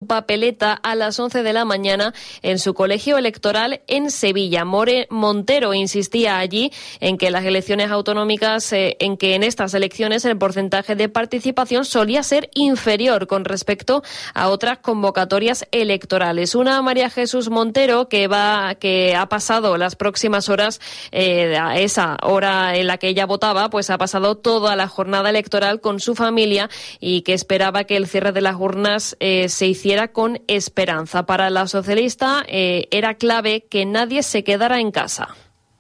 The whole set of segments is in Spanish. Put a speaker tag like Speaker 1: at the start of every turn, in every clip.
Speaker 1: papeleta a las 11 de la mañana en su colegio electoral en Sevilla. Montero insistía allí en que las elecciones autonómicas, en estas elecciones el porcentaje de participación solía ser inferior con respecto a otras convocatorias electorales. Una María Jesús Montero que ha pasado las próximas horas, a esa hora en la que ella votaba, pues ha pasado toda la jornada electoral con su familia y que esperaba que el cierre de las urnas se hiciera con esperanza. Para la socialista era clave que nadie se quedara en casa.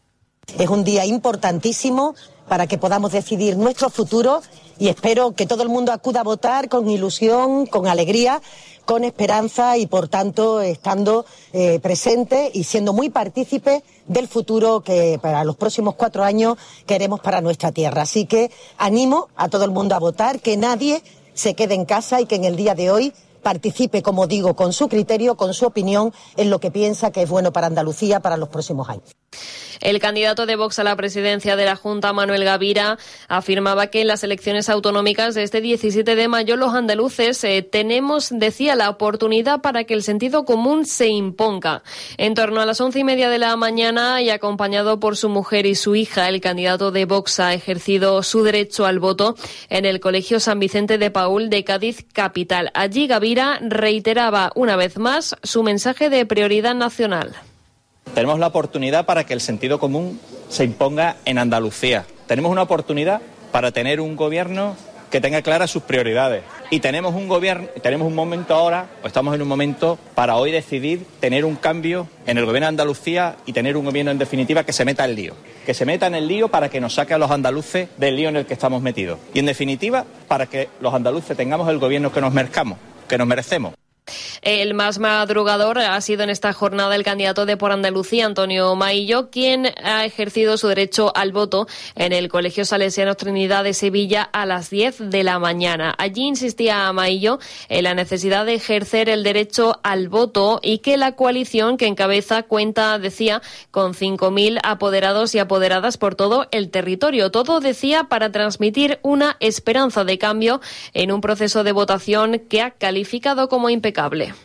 Speaker 2: Es un día importantísimo para que podamos decidir nuestro futuro y espero que todo el mundo acuda a votar con ilusión, con alegría, con esperanza y, por tanto, estando presente y siendo muy partícipe del futuro que para los próximos 4 años queremos para nuestra tierra. Así que animo a todo el mundo a votar, que nadie se quede en casa y que en el día de hoy participe, como digo, con su criterio, con su opinión, en lo que piensa que es bueno para Andalucía para los próximos años.
Speaker 1: El candidato de Vox a la presidencia de la Junta, Manuel Gavira, afirmaba que en las elecciones autonómicas de este 17 de mayo los andaluces tenemos, decía, la oportunidad para que el sentido común se imponga. En torno a las 11:30 de la mañana y acompañado por su mujer y su hija, el candidato de Vox ha ejercido su derecho al voto en el Colegio San Vicente de Paúl de Cádiz capital. Allí Gavira reiteraba una vez más su mensaje de prioridad nacional.
Speaker 3: Tenemos la oportunidad para que el sentido común se imponga en Andalucía. Tenemos una oportunidad para tener un gobierno que tenga claras sus prioridades. Y tenemos un momento ahora, o estamos en un momento para hoy decidir tener un cambio en el gobierno de Andalucía y tener un gobierno en definitiva que se meta en el lío. Que se meta en el lío para que nos saque a los andaluces del lío en el que estamos metidos. Y en definitiva, para que los andaluces tengamos el gobierno que nos merecemos.
Speaker 1: El más madrugador ha sido en esta jornada el candidato de Por Andalucía, Antonio Maillo, quien ha ejercido su derecho al voto en el Colegio Salesianos Trinidad de Sevilla a las 10 de la mañana. Allí insistía Maillo en la necesidad de ejercer el derecho al voto y que la coalición que encabeza cuenta, decía, con 5.000 apoderados y apoderadas por todo el territorio. Todo, decía, para transmitir una esperanza de cambio en un proceso de votación que ha calificado como impecable.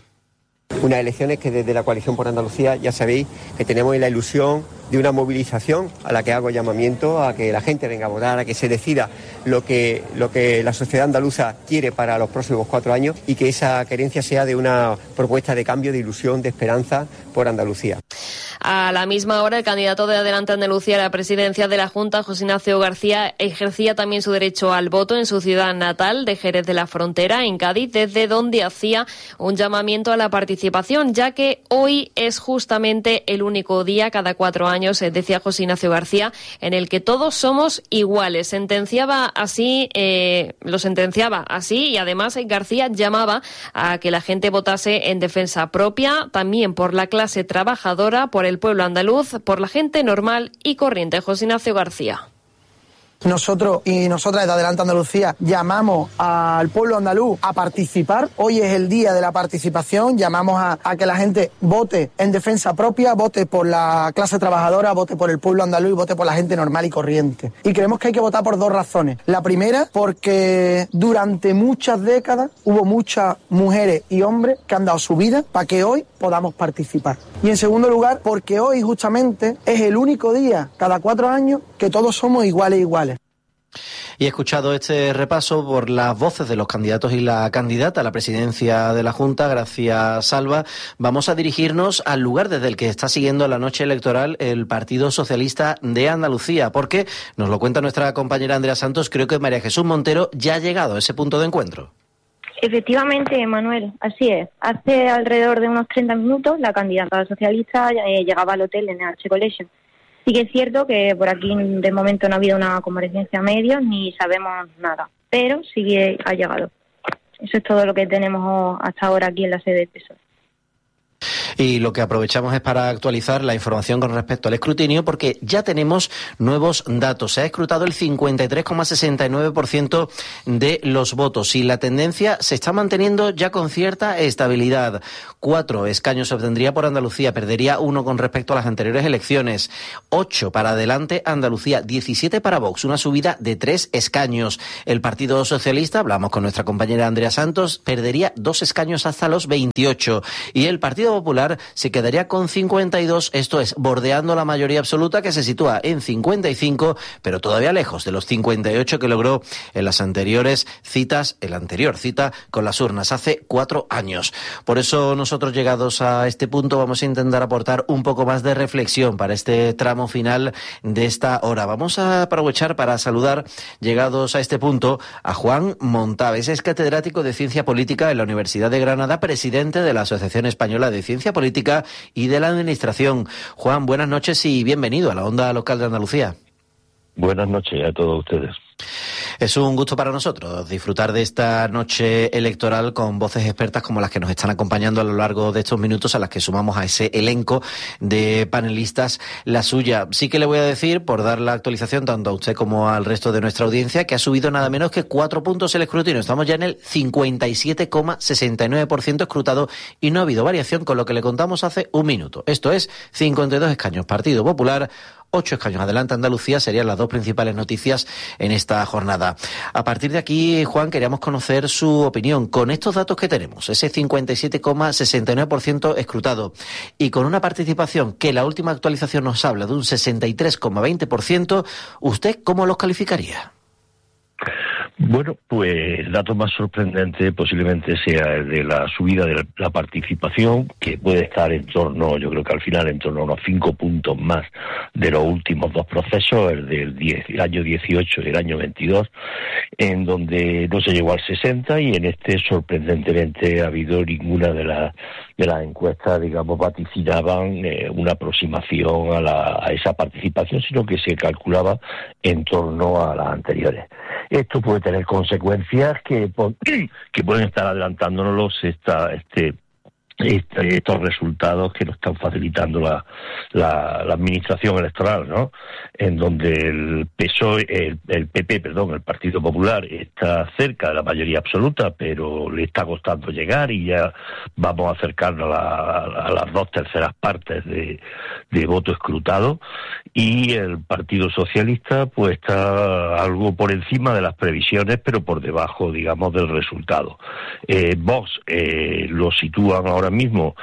Speaker 4: Unas elecciones que desde la Coalición por Andalucía ya sabéis que tenemos la ilusión de una movilización a la que hago llamamiento a que la gente venga a votar, a que se decida lo que la sociedad andaluza quiere para los próximos 4 años y que esa querencia sea de una propuesta de cambio, de ilusión, de esperanza por Andalucía.
Speaker 1: A la misma hora, el candidato de Adelante Andalucía a la presidencia de la Junta, José Ignacio García, ejercía también su derecho al voto en su ciudad natal de Jerez de la Frontera, en Cádiz, desde donde hacía un llamamiento a la participación, ya que hoy es justamente el único día cada 4 años, decía José Ignacio García, en el que todos somos iguales. Lo sentenciaba así y además García llamaba a que la gente votase en defensa propia, también por la clase trabajadora, por el pueblo andaluz, por la gente normal y corriente. José Ignacio García.
Speaker 5: Nosotros y nosotras de Adelante Andalucía llamamos al pueblo andaluz a participar. Hoy es el día de la participación. Llamamos a que la gente vote en defensa propia, vote por la clase trabajadora, vote por el pueblo andaluz y vote por la gente normal y corriente. Y creemos que hay que votar por 2 razones. La primera, porque durante muchas décadas hubo muchas mujeres y hombres que han dado su vida para que hoy podamos participar. Y en segundo lugar, porque hoy justamente es el único día cada 4 años que todos somos iguales.
Speaker 6: Y he escuchado este repaso por las voces de los candidatos y la candidata a la presidencia de la Junta, Gracia Salva. Vamos a dirigirnos al lugar desde el que está siguiendo la noche electoral el Partido Socialista de Andalucía, porque, nos lo cuenta nuestra compañera Andrea Santos, creo que María Jesús Montero ya ha llegado a ese punto de encuentro.
Speaker 7: Efectivamente, Manuel, así es. Hace alrededor de unos 30 minutos la candidata socialista llegaba al hotel NH Collection. Sí que es cierto que por aquí de momento no ha habido una comparecencia a medios ni sabemos nada, pero sí que ha llegado. Eso es todo lo que tenemos hasta ahora aquí en la sede del PSOE.
Speaker 6: Y lo que aprovechamos es para actualizar la información con respecto al escrutinio, porque ya tenemos nuevos datos. Se ha escrutado el 53,69% de los votos y la tendencia se está manteniendo ya con cierta estabilidad. 4 escaños se obtendría por Andalucía, perdería 1 con respecto a las anteriores elecciones. 8 para Adelante Andalucía, 17 para Vox, una subida de 3 escaños. El Partido Socialista, hablamos con nuestra compañera Andrea Santos, perdería 2 escaños hasta los 28. Y el Partido Popular se quedaría con 52, esto es, bordeando la mayoría absoluta que se sitúa en 55, pero todavía lejos de los 58 que logró en las anteriores citas, en la anterior cita con las urnas, hace 4 años. Por eso nosotros, llegados a este punto, vamos a intentar aportar un poco más de reflexión para este tramo final de esta hora. Vamos a aprovechar para saludar, llegados a este punto, a Juan Montaves. Es catedrático de Ciencia Política en la Universidad de Granada, presidente de la Asociación Española de Ciencia Política y de la Administración. Juan, buenas noches y bienvenido a la Onda Local de Andalucía.
Speaker 8: Buenas noches a todos ustedes.
Speaker 6: Es un gusto para nosotros disfrutar de esta noche electoral con voces expertas como las que nos están acompañando a lo largo de estos minutos, a las que sumamos a ese elenco de panelistas la suya. Sí que le voy a decir, por dar la actualización tanto a usted como al resto de nuestra audiencia, que ha subido nada menos que 4 puntos el escrutinio. Estamos ya en el 57,69% escrutado y no ha habido variación con lo que le contamos hace un minuto. Esto es 52 escaños Partido Popular, 8 escaños Adelante Andalucía, serían las 2 principales noticias en esta jornada. A partir de aquí, Juan, queríamos conocer su opinión. Con estos datos que tenemos, ese 57,69% escrutado y con una participación que la última actualización nos habla de un 63,20%, ¿usted cómo los calificaría?
Speaker 8: Bueno, pues el dato más sorprendente posiblemente sea el de la subida de la participación, que puede estar en torno, yo creo que al final en torno a unos 5 puntos más de los últimos 2 procesos, el del año 18 y el año 22, en donde no se llegó al 60 y en este sorprendentemente ha habido ninguna de las encuestas, digamos, vaticinaban una aproximación a esa participación, sino que se calculaba en torno a las anteriores. Esto puede tener consecuencias que pueden estar adelantándonos estos resultados que nos están facilitando la administración electoral, ¿no? En donde el PSOE, el Partido Popular, está cerca de la mayoría absoluta, pero le está costando llegar y ya vamos a acercarnos a las 2/3 partes de voto escrutado, y el Partido Socialista pues está algo por encima de las previsiones, pero por debajo, digamos, del resultado. Vox lo sitúan ahora mismo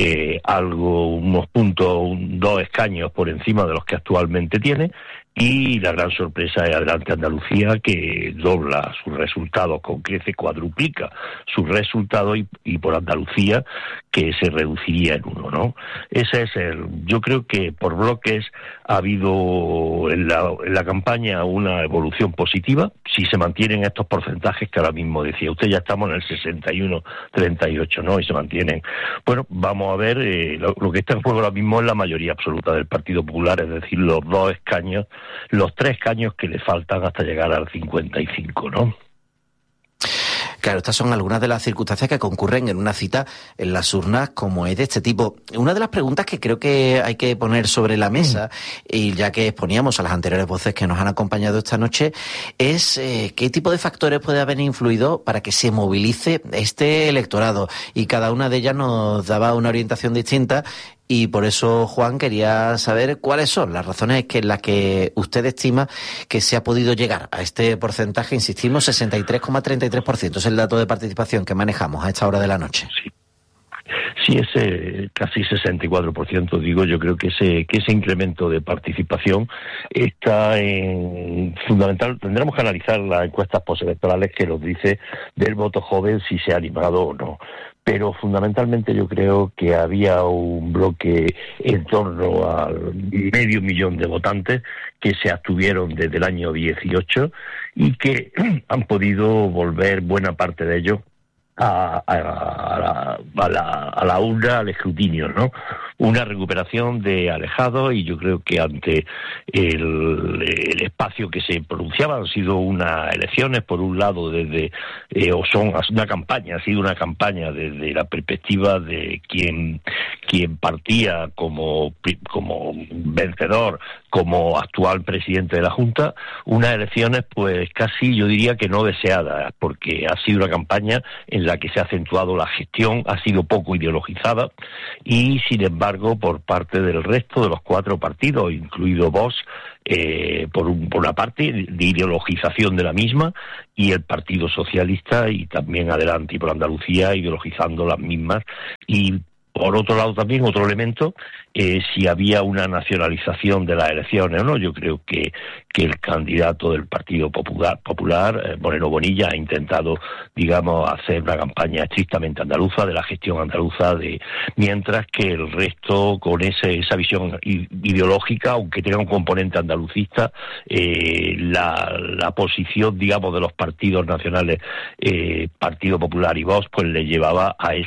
Speaker 8: unos puntos, 2 escaños por encima de los que actualmente tiene, y la gran sorpresa es Adelante Andalucía, que dobla sus resultados, crece, cuadruplica sus resultados, y por Andalucía, que se reduciría en 1, ¿no? Ese es yo creo que por bloques ha habido en la campaña una evolución positiva. Si se mantienen estos porcentajes que ahora mismo decía usted, ya estamos en el 61-38, ¿no? Y se mantienen. Bueno, vamos a ver, lo que está en juego ahora mismo es la mayoría absoluta del Partido Popular, es decir, los 3 escaños que le faltan hasta llegar al 55, ¿no?
Speaker 6: Claro, estas son algunas de las circunstancias que concurren en una cita en las urnas como es de este tipo. Una de las preguntas que creo que hay que poner sobre la mesa, y ya que exponíamos a las anteriores voces que nos han acompañado esta noche, es qué tipo de factores puede haber influido para que se movilice este electorado. Y cada una de ellas nos daba una orientación distinta. Y por eso, Juan, quería saber cuáles son las razones en las que usted estima que se ha podido llegar a este porcentaje. Insistimos, 63,33%. Es el dato de participación que manejamos a esta hora de la noche.
Speaker 8: Sí, ese casi 64%, digo, yo creo que ese incremento de participación está fundamental. Tendremos que analizar las encuestas postelectorales que nos dice del voto joven si se ha animado o no. Pero fundamentalmente yo creo que había un bloque en torno al 500.000 de votantes que se abstuvieron desde el año 18 y que han podido volver buena parte de ellos a la urna, al escrutinio, ¿no? Una recuperación de alejados, y yo creo que ante el espacio que se pronunciaba han sido unas elecciones, por un lado, ha sido una campaña desde la perspectiva de quien quien partía como vencedor, como actual presidente de la Junta, unas elecciones pues casi yo diría que no deseadas, porque ha sido una campaña en la que se ha acentuado la gestión, ha sido poco ideologizada y sin embargo por parte del resto de los 4 partidos, incluido Vox, por una parte de ideologización de la misma, y el Partido Socialista y también Adelante y por Andalucía ideologizando las mismas. Y por otro lado también otro elemento, si había una nacionalización de las elecciones o no. Yo creo que el candidato del Partido Popular, Moreno Bonilla, ha intentado, digamos, hacer una campaña estrictamente andaluza, de la gestión andaluza, mientras que el resto, con esa visión ideológica, aunque tenga un componente andalucista, la posición, digamos, de los partidos nacionales, Partido Popular y Vox, pues le llevaba a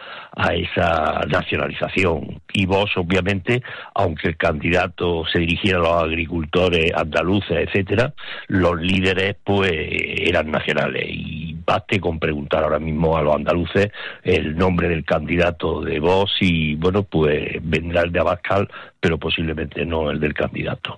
Speaker 8: esa nacionalización. Y Vox, obviamente, aunque el candidato se dirigiera a los agricultores andaluces, etcétera, los líderes pues eran nacionales, y baste con preguntar ahora mismo a los andaluces el nombre del candidato de Vox y bueno, pues vendrá el de Abascal, pero posiblemente no el del candidato.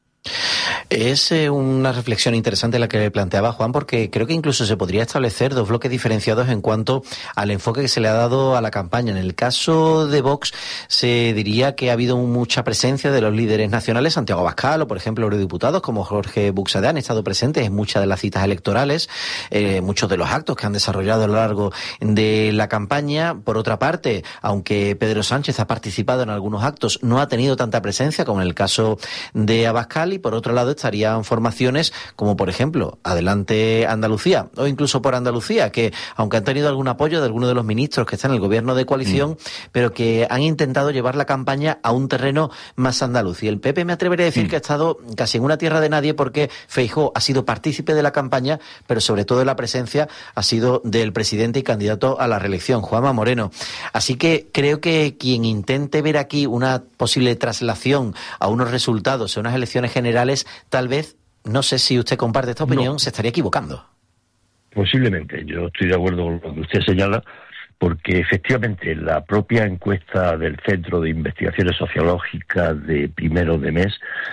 Speaker 6: Es una reflexión interesante la que planteaba Juan, porque creo que incluso se podría establecer 2 bloques diferenciados en cuanto al enfoque que se le ha dado a la campaña. En el caso de Vox se diría que ha habido mucha presencia de los líderes nacionales. Santiago Abascal o, por ejemplo, eurodiputados como Jorge Buxadé han estado presentes en muchas de las citas electorales, muchos de los actos que han desarrollado a lo largo de la campaña. Por otra parte, aunque Pedro Sánchez ha participado en algunos actos, no ha tenido tanta presencia como en el caso de Abascal. Y por otro lado estarían formaciones como, por ejemplo, Adelante Andalucía o incluso Por Andalucía, que aunque han tenido algún apoyo de algunos de los ministros que están en el gobierno de coalición, pero que han intentado llevar la campaña a un terreno más andaluz. Y el PP me atrevería a decir que ha estado casi en una tierra de nadie, porque Feijóo ha sido partícipe de la campaña, pero sobre todo de la presencia ha sido del presidente y candidato a la reelección, Juanma Moreno. Así que creo que quien intente ver aquí una posible traslación a unos resultados, a unas elecciones generales, tal vez, no sé si usted comparte esta opinión, se estaría equivocando.
Speaker 8: Posiblemente, yo estoy de acuerdo con lo que usted señala, porque efectivamente la propia encuesta del Centro de Investigaciones Sociológicas de primero de mes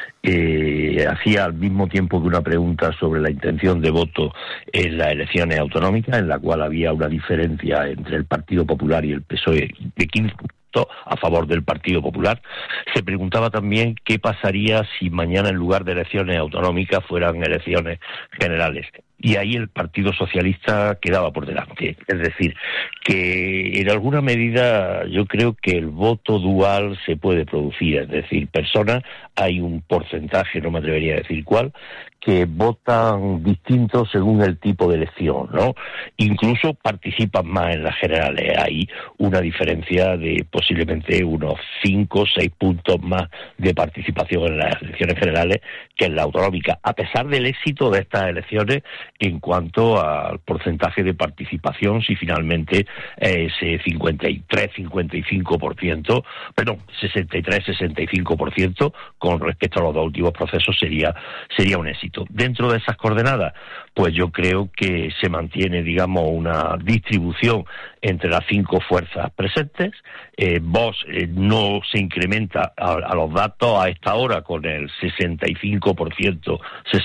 Speaker 8: hacía al mismo tiempo que una pregunta sobre la intención de voto en las elecciones autonómicas, en la cual había una diferencia entre el Partido Popular y el PSOE de 15 a favor del Partido Popular. Se preguntaba también qué pasaría si mañana, en lugar de elecciones autonómicas, fueran elecciones generales. Y ahí el Partido Socialista quedaba por delante. Es decir, que en alguna medida yo creo que el voto dual se puede producir. Es decir, personas, hay un porcentaje, no me atrevería a decir cuál, que votan distintos según el tipo de elección, ¿no? Incluso participan más en las generales. Hay una diferencia de posiblemente unos 5 o 6 puntos más de participación en las elecciones generales que en la autonómica, a pesar del éxito de estas elecciones en cuanto al porcentaje de participación. Si finalmente ese 53-55%, perdón, 63-65% con respecto a los 2 últimos procesos sería un éxito. Dentro de esas coordenadas, pues yo creo que se mantiene, digamos, una distribución entre las 5 fuerzas presentes. Vox no se incrementa a los datos a esta hora con el 65%,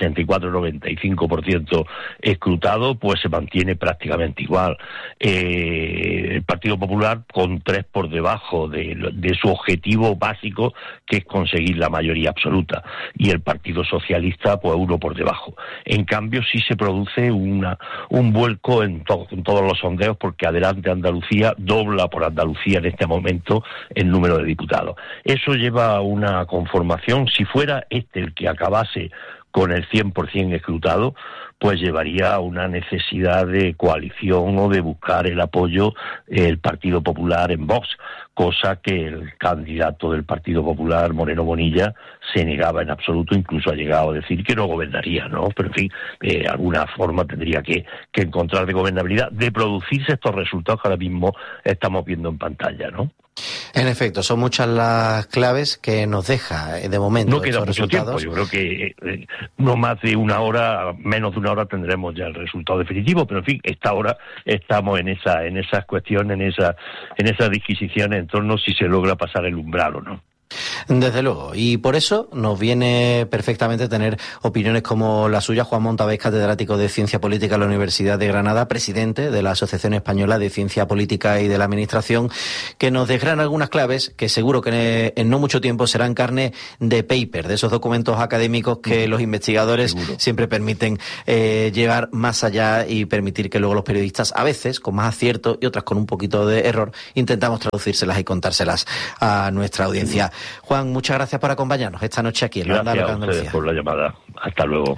Speaker 8: 64-95% escrutado, pues se mantiene prácticamente igual. El Partido Popular con 3 por debajo de su objetivo básico, que es conseguir la mayoría absoluta, y el Partido Socialista pues 1 por debajo. En cambio, sí se produce un vuelco en todos los sondeos, porque Adelante Andalucía dobla por Andalucía en este momento el número de diputados. Eso lleva a una conformación. Si fuera el que acabase con el 100% escrutado, pues llevaría a una necesidad de coalición o de buscar el apoyo el Partido Popular en Vox, cosa que el candidato del Partido Popular, Moreno Bonilla, se negaba en absoluto. Incluso ha llegado a decir que no gobernaría, ¿no? Pero en fin, alguna forma tendría que encontrar de gobernabilidad, de producirse estos resultados que ahora mismo estamos viendo en pantalla, ¿no?
Speaker 6: En efecto, son muchas las claves que nos deja de momento.
Speaker 8: No queda mucho tiempo, yo creo que no más de una hora, menos de una hora tendremos ya el resultado definitivo, pero en fin, esta hora estamos en esas cuestiones, en esas disquisiciones en torno a si se logra pasar el umbral o no.
Speaker 6: Desde luego, y por eso nos viene perfectamente tener opiniones como la suya. Juan Montabés, catedrático de Ciencia Política en la Universidad de Granada, presidente de la Asociación Española de Ciencia Política y de la Administración, que nos dejarán algunas claves que seguro que en no mucho tiempo serán carne de paper, de esos documentos académicos que los investigadores siempre permiten llevar más allá y permitir que luego los periodistas, a veces con más acierto y otras con un poquito de error, intentamos traducírselas y contárselas a nuestra audiencia. Juan, muchas gracias por acompañarnos esta noche aquí en la Onda Local Andalucía.
Speaker 8: Gracias a ustedes por la llamada. Hasta luego.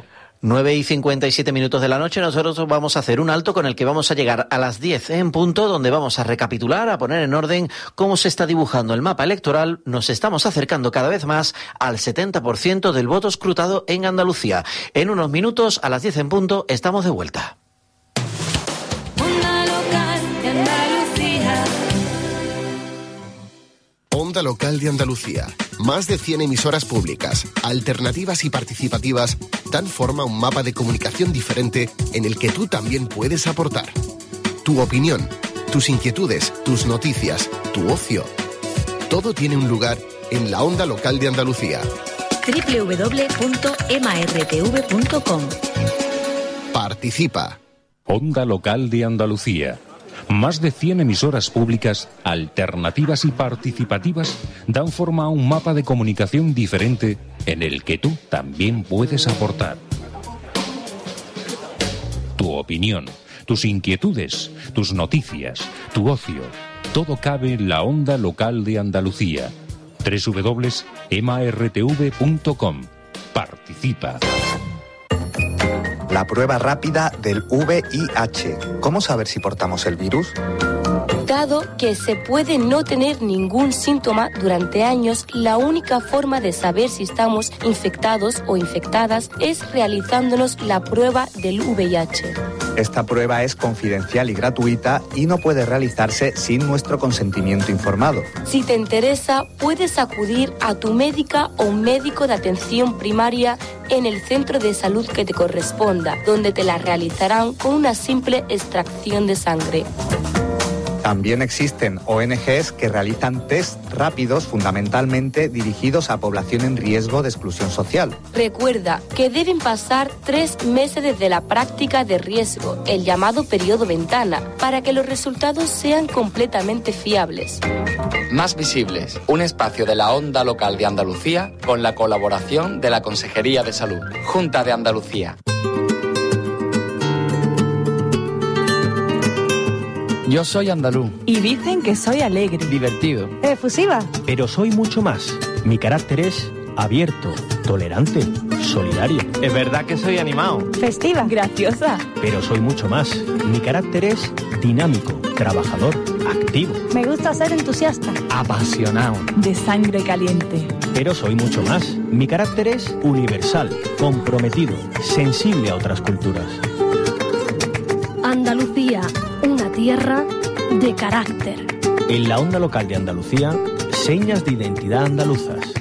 Speaker 6: 9:57 de la noche, nosotros vamos a hacer un alto con el que vamos a llegar a las 10 en punto, donde vamos a recapitular, a poner en orden cómo se está dibujando el mapa electoral. Nos estamos acercando cada vez más al 70% del voto escrutado en Andalucía. En unos minutos, a las 10 en punto, estamos de vuelta.
Speaker 9: Onda Local de Andalucía. Más de 100 emisoras públicas, alternativas y participativas dan forma a un mapa de comunicación diferente en el que tú también puedes aportar. Tu opinión, tus inquietudes, tus noticias, tu ocio. Todo tiene un lugar en la Onda Local de Andalucía.
Speaker 10: www.martv.com.
Speaker 9: Participa.
Speaker 11: Onda Local de Andalucía. Más de 100 emisoras públicas, alternativas y participativas dan forma a un mapa de comunicación diferente en el que tú también puedes aportar. Tu opinión, tus inquietudes, tus noticias, tu ocio, todo cabe en la Onda Local de Andalucía. www.martv.com. Participa.
Speaker 12: La prueba rápida del VIH. ¿Cómo saber si portamos el virus?
Speaker 13: Dado que se puede no tener ningún síntoma durante años, la única forma de saber si estamos infectados o infectadas es realizándonos la prueba del VIH.
Speaker 12: Esta prueba es confidencial y gratuita y no puede realizarse sin nuestro consentimiento informado.
Speaker 13: Si te interesa, puedes acudir a tu médica o médico de atención primaria en el centro de salud que te corresponda, donde te la realizarán con una simple extracción de sangre.
Speaker 12: También existen ONGs que realizan test rápidos, fundamentalmente dirigidos a población en riesgo de exclusión social.
Speaker 13: Recuerda que deben pasar 3 meses desde la práctica de riesgo, el llamado periodo ventana, para que los resultados sean completamente fiables.
Speaker 14: Más Visibles, un espacio de la Onda Local de Andalucía con la colaboración de la Consejería de Salud, Junta de Andalucía.
Speaker 15: Yo soy andaluz.
Speaker 16: Y dicen que soy alegre.
Speaker 15: Divertido.
Speaker 16: Efusiva.
Speaker 17: Pero soy mucho más. Mi carácter es abierto, tolerante, solidario.
Speaker 15: Es verdad que soy animado.
Speaker 16: Festiva. Graciosa.
Speaker 17: Pero soy mucho más. Mi carácter es dinámico, trabajador, activo.
Speaker 16: Me gusta ser entusiasta.
Speaker 15: Apasionado.
Speaker 16: De sangre caliente.
Speaker 17: Pero soy mucho más. Mi carácter es universal, comprometido, sensible a otras culturas.
Speaker 18: Andalucía, una tierra de carácter.
Speaker 17: En la Onda Local de Andalucía, señas de identidad andaluzas.